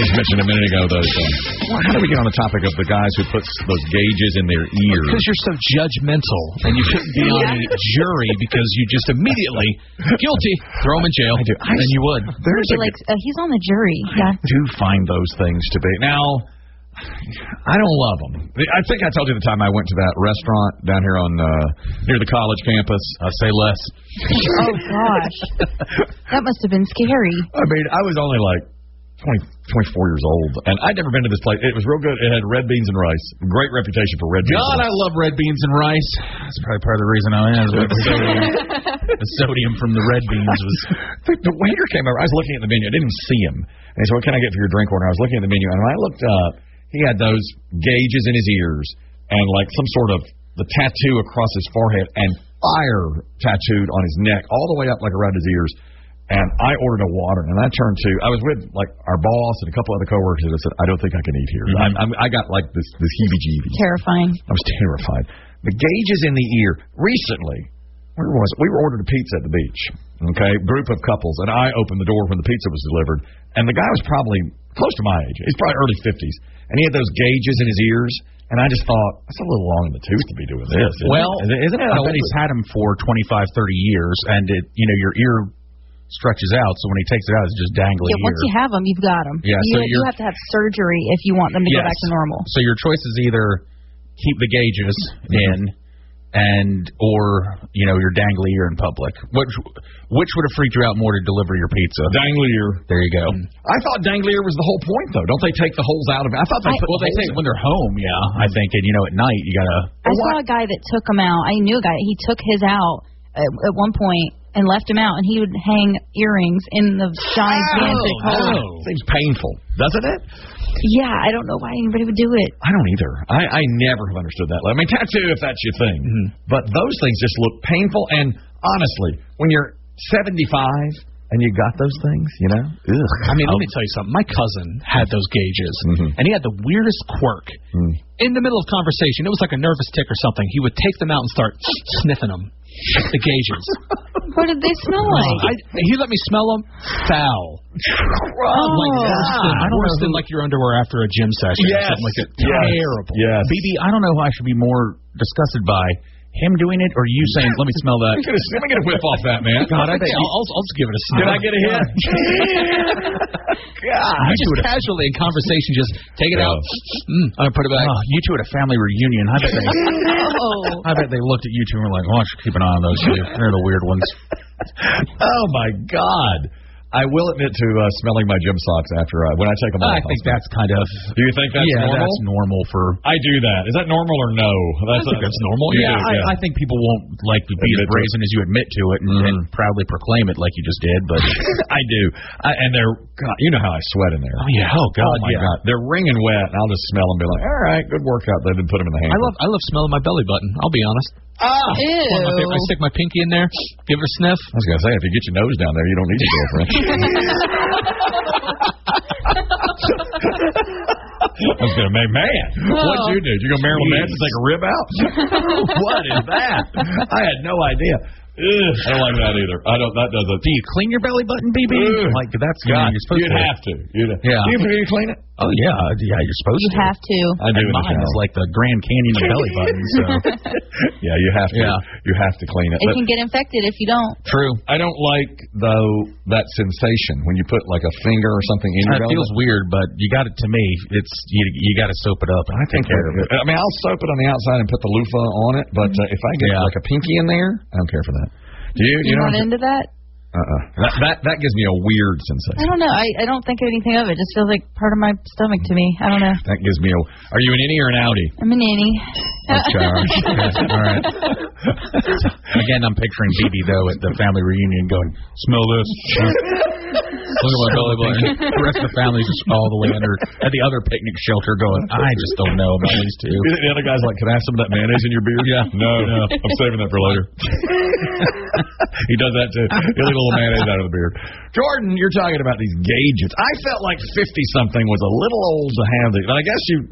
just mentioned a minute ago those. How do we get on the topic of the guys who puts those gauges in their ears? Because you're so judgmental, and you shouldn't be on a jury because you just immediately guilty, throw him in jail, and you would. He's on the jury. Yeah. I do find those things to be now. I don't love them. I think I told you the time I went to that restaurant down here on near the college campus. Say less. Oh, gosh. That must have been scary. I mean, I was only like 24 years old, and I'd never been to this place. It was real good. It had red beans and rice. Great reputation for red beans. God, I love red beans and rice. That's probably part of the reason I am. The sodium from the red beans was... The waiter came over. I was looking at the menu. I didn't even see him. And he said, what can I get for your drink order? I was looking at the menu, and when I looked up, he had those gauges in his ears and like some sort of the tattoo across his forehead and fire tattooed on his neck all the way up like around his ears. And I ordered a water, and I turned to, I was with like our boss and a couple other coworkers, and I said, I don't think I can eat here. I got like this heebie-jeebies. Terrifying. I was terrified. The gauges in the ear. Recently, where was it? We were ordered a pizza at the beach. Okay, group of couples, and I opened the door when the pizza was delivered, and the guy was probably close to my age. He's probably early 50s, and he had those gauges in his ears, and I just thought, that's a little long in the tooth to be doing this. Isn't it? I bet he's had them for 25, 30 years, and your ear stretches out, so when he takes it out, it's just dangling. Yeah, once you have them, you've got them. Yeah, you have to have surgery if you want them to go back to normal. So your choice is either keep the gauges in, or your dangly ear in public. Which would have freaked you out more to deliver your pizza? Dangly ear. There you go. I thought dangly ear was the whole point, though. Don't they take the holes out of it? I thought they they take when they're home. Yeah, I think, and at night you gotta. I saw a guy that took them out. I knew a guy. He took his out at one point and left him out, and he would hang earrings in the gigantic hole. Seems painful, doesn't it? Yeah, I don't know why anybody would do it. I don't either. I never have understood that. I mean, tattoo if that's your thing. Mm-hmm. But those things just look painful. And honestly, when you're 75 and you got those things, ugh. I mean, let me tell you something. My cousin had those gauges, and he had the weirdest quirk. In the middle of conversation, it was like a nervous tick or something. He would take them out and start sniffing them. The gauges. What did they smell like? He let me smell them. Foul. Worse than like your underwear after a gym session. Yes. Or something like that. Terrible. Yes. BB, I don't know who I should be more disgusted by. Him doing it, or you saying, let me smell that? Let me get a whiff off that, man. God, I think I'll just give it a sniff. Did I get a hit? God. You just casually in conversation, just take it out. I'm going to put it back. Oh, you two at a family reunion. I bet they looked at you two and were like, I should keep an eye on those two. They're the weird ones. Oh, my God. I will admit to smelling my gym socks after when I take them off. I think that's kind of. Do you think that's normal? Yeah, that's normal for. I do that. Is that normal or no? I think that's normal. Yeah, I think people won't like to be as brazen as you admit to it and proudly proclaim it like you just did. But I do. And they're, God, you know how I sweat in there. Oh yeah. Oh God. Oh my God. They're wringing wet, and I'll just smell them and be like, all right, good workout. They didn't put them in the hand. I love smelling my belly button. I'll be honest. Ew. I stick my pinky in there, give it a sniff. I was going to say, if you get your nose down there, you don't need your girlfriend. I was going to make man. What'd you do? Did you go Marilyn Manson take a rib out? What is that? I had no idea. Ugh, I don't like that either. That doesn't. Do you clean your belly button, BB? Like that's God. You're supposed to. Have to. Yeah. Do you clean it? Oh yeah. You're supposed to. You have to. I do. Mine is like the Grand Canyon of belly buttons. So. Yeah, you have to. Yeah. You have to clean it. It can get infected if you don't. True. I don't like though that sensation when you put like a finger or something in your belly. It feels weird, but you got it. To me, it's you got to soap it up. I take care of it. I mean, I'll soap it on the outside and put the loofah on it, but if I get like a pinky in there, I don't care for that. Do you? You're not into that? That gives me a weird sensation. I don't know. I don't think anything of it. It just feels like part of my stomach to me. I don't know. That gives me Are you an innie or an outie? I'm an innie. Okay, all right. Again, I'm picturing BB though at the family reunion going, smell this. Look at my belly button. The rest of the family's just all the way under at the other picnic shelter going, I just don't know about these two. The other guy's like, can I have some of that mayonnaise in your beer? Yeah. No. I'm saving that for later. He does that too. He'll leave a little mayonnaise out of the beer. Jordan, you're talking about these gauges. I felt like 50-something was a little old to have these. But I guess you